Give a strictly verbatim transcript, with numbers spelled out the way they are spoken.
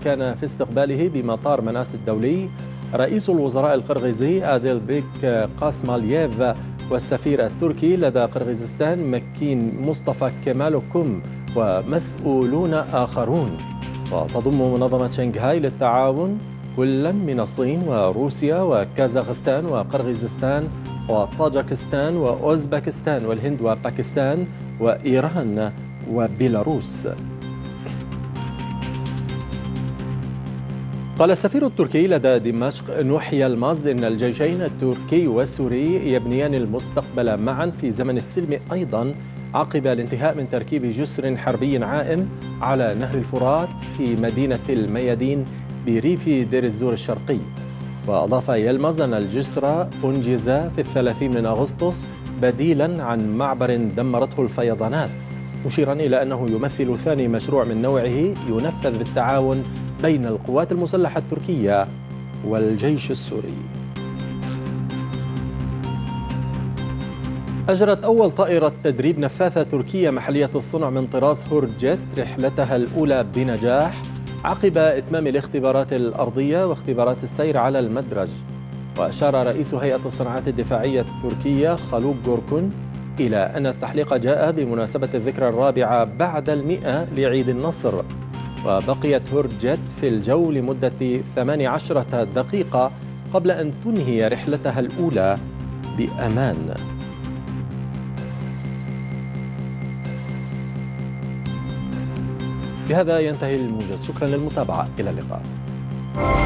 وكان في استقباله بمطار مناس الدولي رئيس الوزراء القرغيزي أديلبيك قاسمالييف والسفير التركي لدى قرغيزستان مكين مصطفى كمالوكم ومسؤولون آخرون. وتضم منظمة شنغهاي للتعاون كلا من الصين وروسيا وكازاخستان وقرغيزستان وطاجكستان وأوزبكستان والهند وباكستان وإيران وبيلاروس. قال السفير التركي لدى دمشق نوح يلمز إن الجيشين التركي والسوري يبنيان المستقبل معا في زمن السلم أيضا عقب الانتهاء من تركيب جسر حربي عائم على نهر الفرات في مدينة الميادين بريف دير الزور الشرقي. وأضاف يلمز أن الجسر أنجز في الثلاثين من أغسطس بديلا عن معبر دمرته الفيضانات، مشيرا إلى أنه يمثل ثاني مشروع من نوعه ينفذ بالتعاون بين القوات المسلحة التركية والجيش السوري. أجرت أول طائرة تدريب نفاثة تركية محلية الصنع من طراز هورجيت رحلتها الأولى بنجاح عقب إتمام الاختبارات الأرضية واختبارات السير على المدرج. وأشار رئيس هيئة الصناعات الدفاعية التركية خالوق جوركون إلى أن التحليق جاء بمناسبة الذكرى الرابعة بعد المئة لعيد النصر. وبقيت هورجيت في الجو لمدة ثماني عشرة دقيقة قبل أن تنهي رحلتها الأولى بأمان. بهذا ينتهي الموجز، شكرا للمتابعة، إلى اللقاء.